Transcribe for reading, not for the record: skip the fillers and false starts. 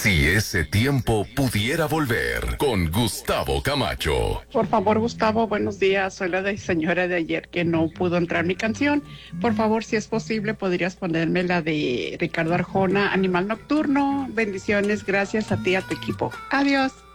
Si ese tiempo pudiera volver, con Gustavo Camacho. Por favor, Gustavo, buenos días. Soy la señora de ayer que no pudo entrar mi canción. Por favor, si es posible, podrías ponerme la de Ricardo Arjona, Animal Nocturno. Bendiciones, gracias a ti y a tu equipo. Adiós.